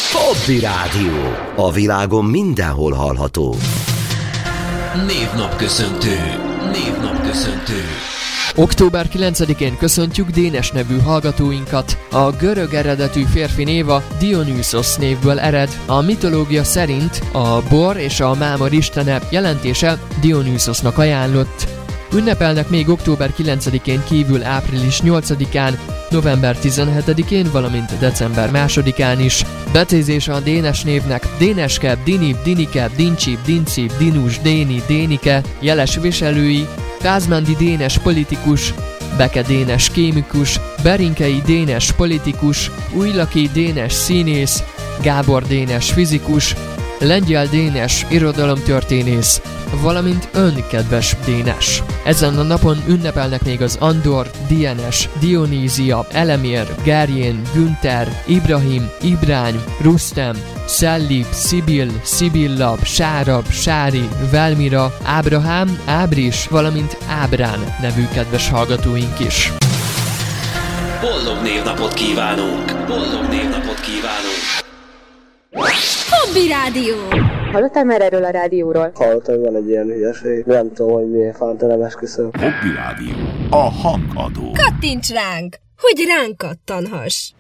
Hobby Rádió. A világon mindenhol hallható. Névnapköszöntő. Október 9-én köszöntjük Dénes nevű hallgatóinkat. A görög eredetű férfi név a Dionysos névből ered. A mitológia szerint a bor és a mámor istene, jelentése Dionysosnak ajánlott. Ünnepelnek még október 9-én kívül április 8-án, november 17-én, valamint december 2-án is. Becézés a Dénes névnek: Déneske, Dinib, Dinike, Dincsib, Dincib, Dinus, Déni, Dénike. Jeles viselői: Kázmándi Dénes politikus, Beke Dénes kémikus, Berinkei Dénes politikus, Újlaki Dénes színész, Gábor Dénes fizikus, Lengyel Dénes irodalomtörténész, valamint ön, kedves Dénes. Ezen a napon ünnepelnek még az Andor, Dienes, Dionízia, Elemér, Gerjén, Günther, Ibrahim, Ibrány, Rusztem, Szellib, Szibil, Szibilla, Sárab, Sári, Velmira, Ábrahám, Ábris, valamint Ábrán nevű kedves hallgatóink is. Boldog névnapot kívánunk! Hobby Rádió! Hallottál már erről a rádióról? Hallottam, hogy van egy ilyen hülyeség. Nem tudom, hogy miért fánt, nem esküszöm. Hobby Rádió. A hangadó. Kattints ránk, hogy ránk kattanhass!